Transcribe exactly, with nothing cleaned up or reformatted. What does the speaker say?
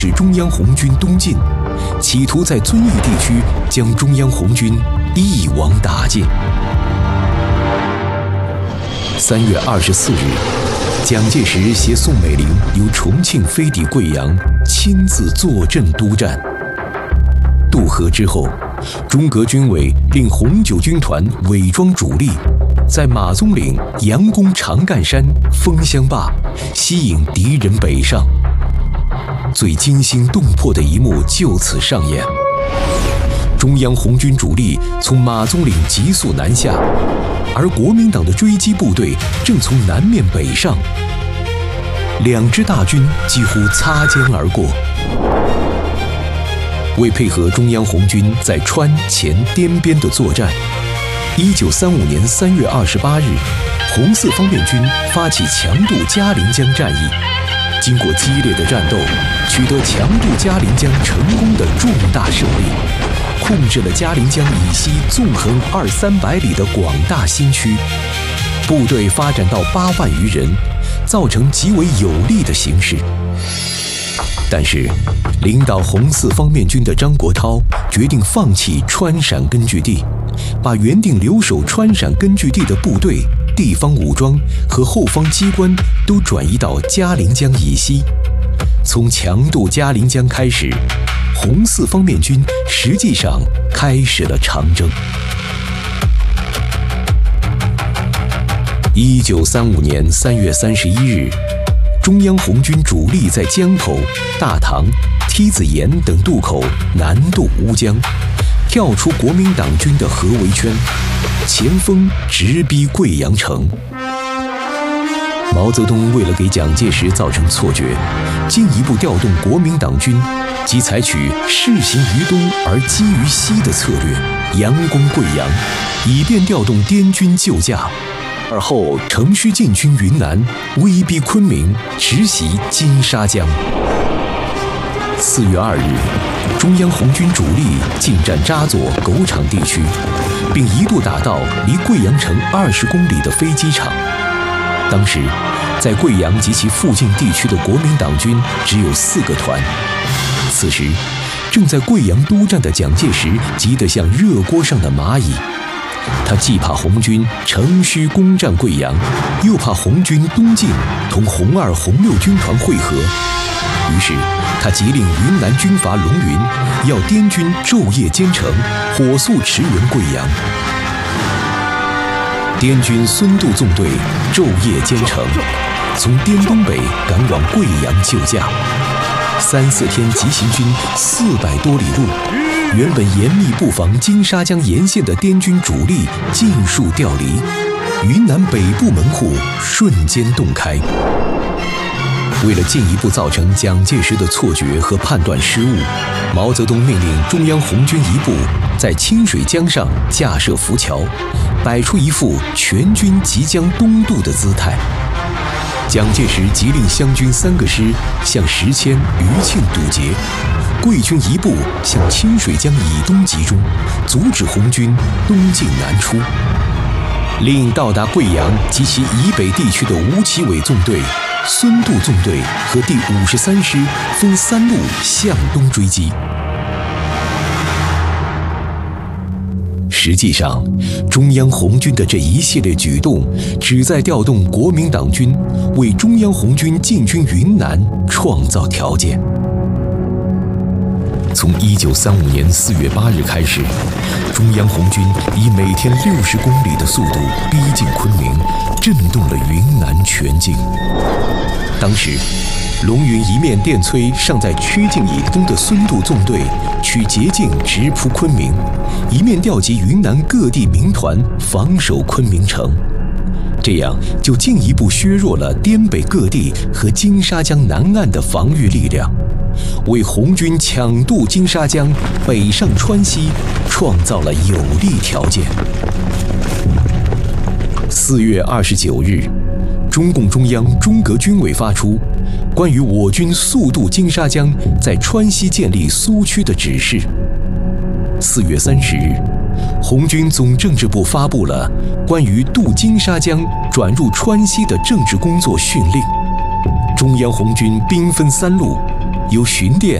使中央红军东进，企图在遵义地区将中央红军一网打尽。三月二十四日，蒋介石携宋美龄由重庆飞抵贵阳，亲自坐镇督战。渡河之后，中革军委令红九军团伪装主力，在马宗岭佯攻长干山、枫香坝，吸引敌人北上。最惊心动魄的一幕就此上演。中央红军主力从马宗岭急速南下，而国民党的追击部队正从南面北上，两支大军几乎擦肩而过。为配合中央红军在川黔滇边的作战，一九三五年三月二十八日，红四方面军发起强渡嘉陵江战役。经过激烈的战斗，取得强渡嘉陵江成功的重大胜利，控制了嘉陵江以西纵横二三百里的广大新区，部队发展到八万余人，造成极为有利的形势。但是，领导红四方面军的张国焘决定放弃川陕根据地，把原定留守川陕根据地的部队、地方武装和后方机关都转移到嘉陵江以西。从强渡嘉陵江开始，红四方面军实际上开始了长征。一九三五年三月三十一日，中央红军主力在江口、大塘、梯子岩等渡口南渡乌江，跳出国民党军的合围圈，前锋直逼贵阳城。毛泽东为了给蒋介石造成错觉，进一步调动国民党军，即采取势行于东而击于西的策略，佯攻贵阳，以便调动滇军救驾。而后乘虚进军云南，威逼昆明，直袭金沙江。四月二日，中央红军主力进占扎左、狗场地区，并一度打到离贵阳城二十公里的飞机场。当时，在贵阳及其附近地区的国民党军只有四个团。此时，正在贵阳督战的蒋介石急得像热锅上的蚂蚁。他既怕红军乘虚攻占贵阳，又怕红军东进同红二、红六军团会合，于是他急令云南军阀龙云要滇军昼夜兼程，火速驰援贵阳。滇军孙渡纵队昼夜兼程，从滇东北赶往贵阳救驾。三四天急行军四百多里路，原本严密布防金沙江沿线的滇军主力尽数调离，云南北部门户瞬间洞开。为了进一步造成蒋介石的错觉和判断失误，毛泽东命令中央红军一部在清水江上架设浮桥，摆出一副全军即将东渡的姿态。蒋介石急令湘军三个师向石阡、余庆堵截，贵军一部向清水江以东集中，阻止红军东进南出。令到达贵阳及其以北地区的吴奇伟纵队、孙渡纵队和第五十三师分三路向东追击。实际上，中央红军的这一系列举动，旨在调动国民党军，为中央红军进军云南创造条件。从一九三五年四月八日开始，中央红军以每天六十公里的速度逼近昆明，震动了云南全境。当时，龙云一面电催尚在曲靖以东的孙渡纵队取捷径直扑昆明，一面调集云南各地民团防守昆明城。这样就进一步削弱了滇北各地和金沙江南岸的防御力量，为红军抢渡金沙江、北上川西创造了有利条件。四月二十九日，中共中央中革军委发出关于我军速渡金沙江，在川西建立苏区的指示。四月三十日，红军总政治部发布了关于渡金沙江转入川西的政治工作训令。中央红军兵分三路， 由巡店